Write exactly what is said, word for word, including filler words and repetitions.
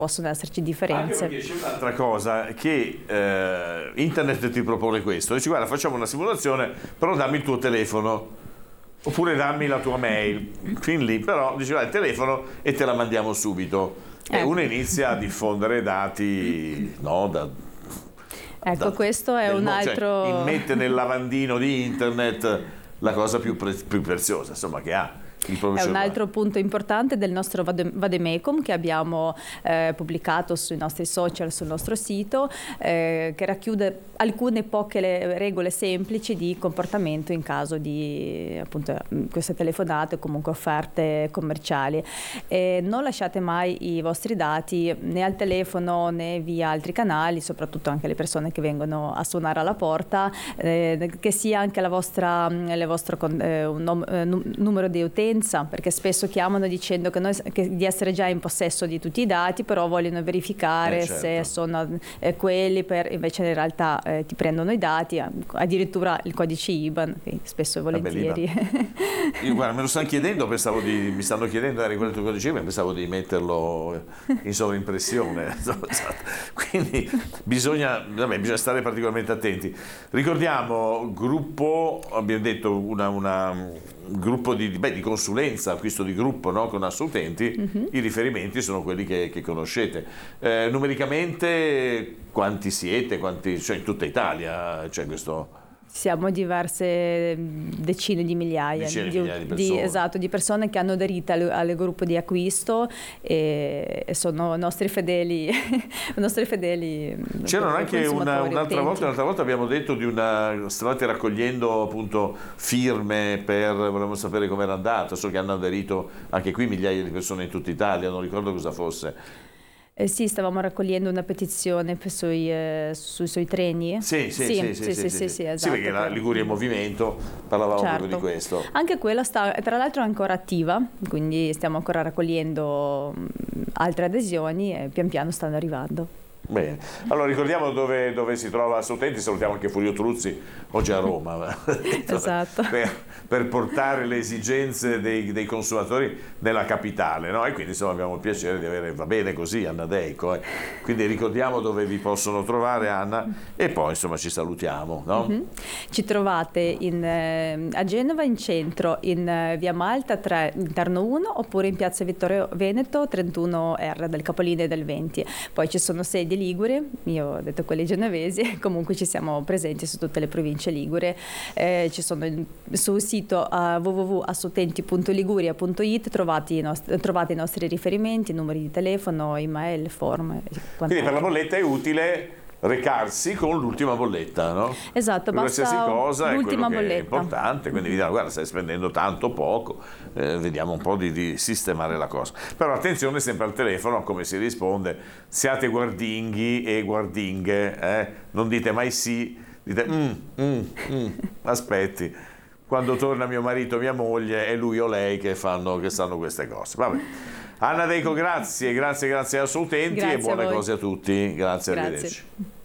possono esserci differenze. Anche perché c'è un'altra cosa che eh, internet ti propone questo, dici guarda facciamo una simulazione, però dammi il tuo telefono oppure dammi la tua mail, fin lì però dici guarda il telefono e te la mandiamo subito eh. E uno inizia a diffondere dati, no, da, ecco da, questo è un altro, cioè, immette nel lavandino di internet la cosa più, pre, più preziosa insomma che ha. È un altro punto importante del nostro Vademecum che abbiamo eh, pubblicato sui nostri social, sul nostro sito, eh, che racchiude alcune poche regole semplici di comportamento in caso di appunto queste telefonate o comunque offerte commerciali. E non lasciate mai i vostri dati né al telefono né via altri canali, soprattutto anche le persone che vengono a suonare alla porta, eh, che sia anche la vostra, le vostre, eh, un nom- eh, numero di utenti, perché spesso chiamano dicendo che noi, che di essere già in possesso di tutti i dati, però vogliono verificare eh certo. se sono eh, quelli, per, invece in realtà eh, ti prendono i dati, addirittura il codice I B A N, che spesso e volentieri. Io guarda, me lo stanno chiedendo, pensavo di, mi stanno chiedendo di quel tuo codice I B A N, pensavo di metterlo in sovraimpressione. Quindi bisogna, vabbè, bisogna stare particolarmente attenti. Ricordiamo, gruppo, abbiamo detto una, una gruppo di, beh, di consulenza, acquisto di gruppo, no? Con Assolutenti, uh-huh. I riferimenti sono quelli che, che conoscete. Eh, numericamente quanti siete? Quanti, cioè in tutta Italia c'è questo... Siamo diverse decine di migliaia, decine di, di, migliaia di, persone. Di, esatto, di persone che hanno aderito al, al gruppo di acquisto e, e sono nostri fedeli, nostri fedeli. C'erano anche una, un'altra volta, un'altra volta abbiamo detto di una, stavate raccogliendo appunto firme per, volevamo sapere come era andata, so che hanno aderito anche qui migliaia di persone in tutta Italia, non ricordo cosa fosse. Eh sì, stavamo raccogliendo una petizione sui, eh, sui, sui treni. Sì, sì, sì, sì, sì, sì, sì, sì, sì, esatto, sì perché la Liguria in Movimento, parlavamo certo. proprio di questo. Anche quella sta, tra l'altro è ancora attiva, quindi stiamo ancora raccogliendo altre adesioni e pian piano stanno arrivando. Bene, allora ricordiamo dove, dove si trova Assolutenti, salutiamo anche Furio Truzzi, oggi a Roma, esatto. per, per portare le esigenze dei, dei consumatori nella capitale, no? E quindi insomma abbiamo il piacere di avere, va bene così, Anna Deico, eh. Quindi ricordiamo dove vi possono trovare Anna e poi insomma ci salutiamo, no? Mm-hmm. Ci trovate in, eh, a Genova in centro, in eh, via Malta tre, interno uno, oppure in piazza Vittorio Veneto trentuno R del capolinea del venti, poi ci sono sedi ligure, io ho detto quelli genovesi, comunque ci siamo presenti su tutte le province ligure, eh, ci sono in, sul sito uh, w w w punto assolutenti punto liguria punto it trovate i, nostri, trovate i nostri riferimenti, numeri di telefono, email, form. Quindi per la bolletta è utile recarsi con l'ultima bolletta, no? Esatto, basta qualsiasi cosa l'ultima è quello che bolletta. È importante, quindi vi dicono guarda stai spendendo tanto o poco, eh, vediamo un po' di, di sistemare la cosa. Però attenzione sempre al telefono a come si risponde, siate guardinghi e guardinghe, eh? Non dite mai sì, dite mm, mm, mm, aspetti, quando torna mio marito, mia moglie, è lui o lei che fanno, che sanno queste cose. Vabbè. Anna Deico, grazie, grazie, grazie a Assolutenti e buone cose a tutti. Grazie, grazie. Arrivederci.